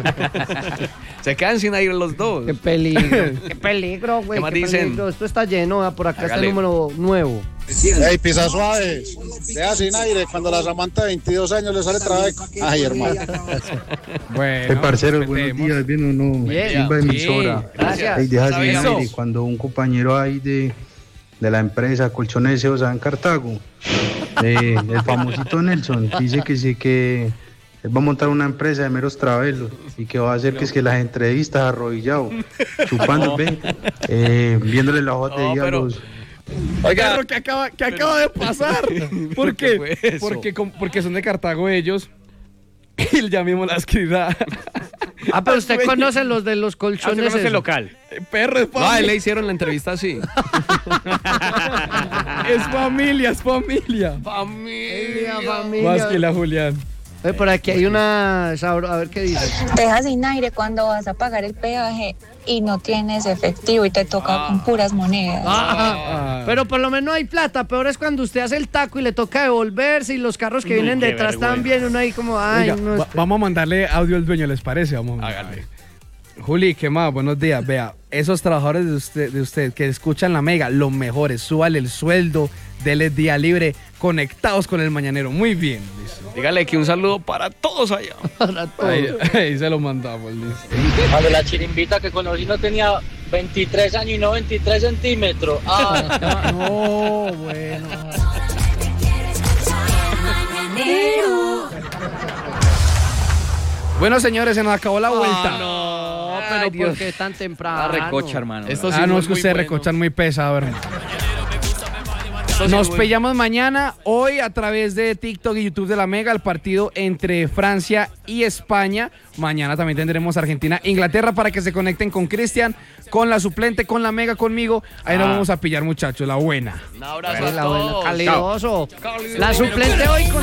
Se quedan sin aire los dos. Qué peligro, güey. ¿Qué más dicen? Peligro. Esto está lleno, por acá Hágale. está el número nuevo. Ey, pisa suave, deja sin aire, cuando la Samantha de 22 años le sale trabeco. Ay, hermano. Bueno, parceros, buenos días, bien o no, Bien, chimba emisora. Gracias. Ey, deja sin Sabíamos. aire, cuando un compañero ahí de la empresa Colchones Seosa en Cartago, el famosito Nelson, dice que sí, que él va a montar una empresa de meros travelos y que va a hacer que es que las entrevistas arrodillado, chupando, viéndole la hoja de pero- diablos. Oiga, ¿qué acaba de pasar? ¿Por qué? fue eso? Porque son de Cartago ellos. Y ya mismo la escribirá. Pero usted conoce los de los colchones. Hacemos el esos. local. Perro, es no, a él familia. le hicieron la entrevista así. Es familia. Familia. Más que la Julián. Por aquí hay una... A ver qué dice. Deja sin aire cuando vas a pagar el peaje y no tienes efectivo y te toca con puras monedas. Pero por lo menos hay plata. Peor es cuando usted hace el taco y le toca devolverse y los carros que vienen qué detrás vergüenza. también. Uno ahí como, ay, Oiga, no. vamos a mandarle audio al dueño, ¿les parece? Vamos a Hágale. Juli, ¿qué más? Buenos días. Vea, esos trabajadores de usted que escuchan la Mega, los mejores, súbale el sueldo, dele día libre, conectados con el mañanero. Muy bien, dice. Dígale que un saludo para todos allá. Ahí se lo mandamos, listo. Cuando la chirimbita que conocí no tenía 23 años y no 23 centímetros. Ah. No, bueno. Bueno, señores, se nos acabó la vuelta. No, pero Ay, Dios. ¿por qué tan temprano? La recocha, hermano. Esto sí No, fue es que muy ustedes bueno. recochan muy pesado, hermano. Esto sí Nos fue- pillamos mañana, hoy a través de TikTok y YouTube de la Mega, el partido entre Francia y España. Mañana también tendremos Argentina, Inglaterra, para que se conecten con Cristian, con la suplente, con la Mega, conmigo. Ahí nos vamos a pillar, muchos, la buena. Un abrazo a La buena, todos. calidoso. La suplente hoy con